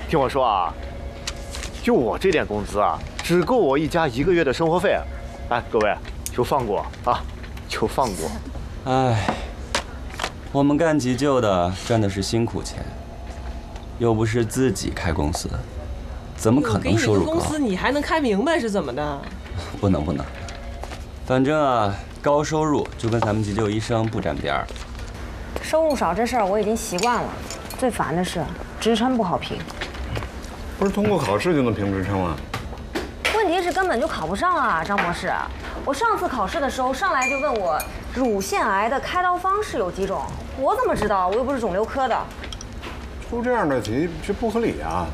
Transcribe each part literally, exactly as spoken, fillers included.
听我说啊，就我这点工资啊，只够我一家一个月的生活费。哎，各位，求放过啊，求放过。 哎，我们干急救的赚的是辛苦钱，又不是自己开公司，怎么可能收入高？ 给你个公司，你还能开明白是怎么的？ 不能不能，反正啊，高收入就跟咱们急救医生不沾边儿。 收入少这事儿我已经习惯了，最烦的是职称不好评。 不是通过考试就能评职称吗？ 问题是根本就考不上啊，张博士。我上次考试的时候，上来就问我乳腺癌的开刀方式有几种，我怎么知道？我又不是肿瘤科的。 出这样的题这不合理啊！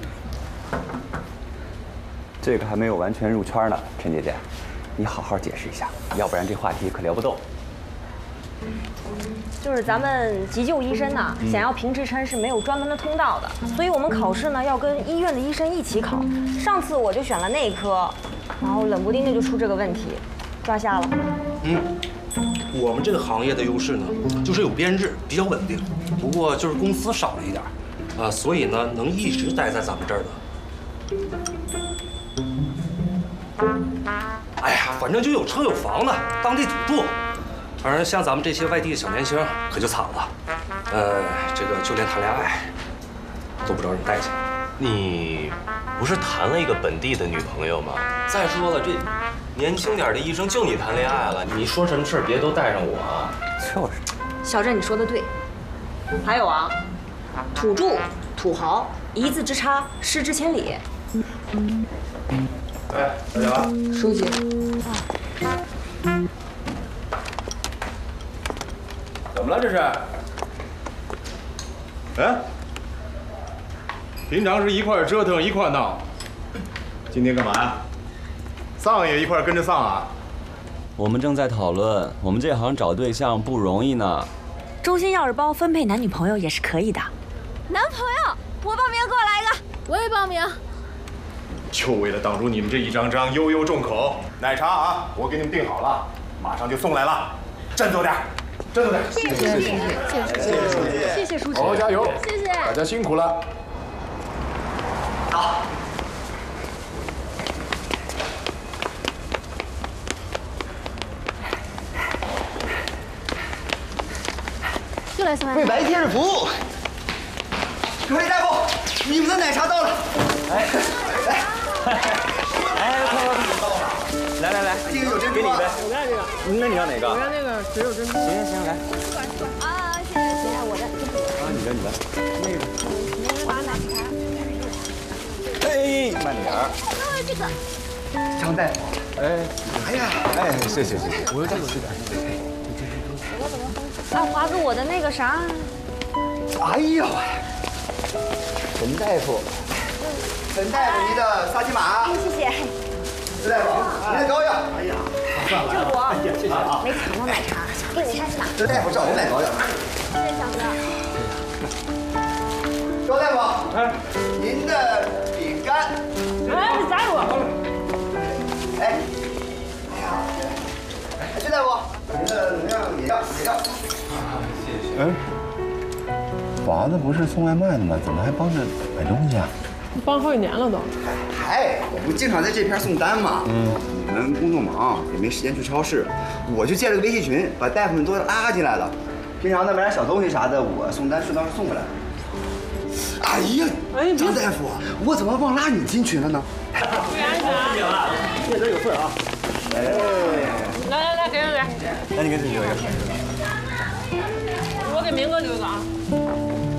这个还没有完全入圈呢，陈姐姐，你好好解释一下，要不然这话题可聊不动。 就是咱们急救医生呢，想要评职称是没有专门的通道的，所以我们考试呢要跟医院的医生一起考。上次我就选了内科，然后冷不丁的就出这个问题，抓瞎了。 嗯，我们这个行业的优势呢，就是有编制，比较稳定。不过就是公司少了一点，啊，所以呢能一直待在咱们这儿的，哎呀，反正就有车有房的，当地土著。反正像咱们这些外地的小年轻可就惨了，呃，这个就连谈恋爱都不招人待见。 你不是谈了一个本地的女朋友吗？再说了，这年轻点的医生就你谈恋爱了，你说什么事儿别都带上我啊。 就是。 小郑，你说的对。还有啊，土著、土豪，一字之差，失之千里。 哎，大家， 书记。 怎么了这是？哎，平常是一块折腾一块闹，今天干嘛呀？丧也一块跟着丧啊？ 我们正在讨论，我们这行找对象不容易呢。 中心要是包分配男女朋友也是可以的。 男朋友，我报名，给我来一个。我也报名。 就为了挡住你们这一张张悠悠重口，奶茶啊，我给你们订好了，马上就送来了，振作点。真的， 谢谢书记，谢谢书记，谢谢书记， 好好加油， 谢谢， 大家辛苦了。 好。 又来送奶茶。 为白天日服务。各位大夫，你们的奶茶到了。哎，来， 哎，快快快！来来来， 这个有珍珠， 给你一杯。 我要这个， 那你要哪个？ 我要那个只有珍珠。 行行行，来。 啊，谢谢谢谢，我的。 啊，你的你的，那个。 没人拿奶茶。 哎，慢点儿。 我有这个。 张大夫， 哎， 哎呀， 哎，谢谢谢谢， 我有这个这个。 啊，华子，我的那个啥。 哎呦，陈大夫，陈大夫，您的沙琪玛。 谢谢。 陈大夫，您的膏药。哎呀， 这我谢谢啊，没抢到奶茶，给你沙琪玛。 陈大夫找我买膏药。 谢谢小哥。 周大夫，哎，您的饼干。 哎，你加入我。 哎，哎呀，哎，陈大夫，您的能量饮料，饮料。 谢谢。嗯，华子不是送外卖的吗？怎么还帮着买东西啊？ 帮好几年了都。 嗨，我不经常在这片送单吗？嗯，你们工作忙，也没时间去超市，我就建了个微信群，把大夫们都拉进来了。平常呢买点小东西啥的，我送单顺道是送过来。哎呀，张大夫，我怎么忘拉你进群了呢？ 不然啥？ 谢这有份啊！ 哎， 来来来，给给给， 那你给自己留一个。 我给明哥留一个啊。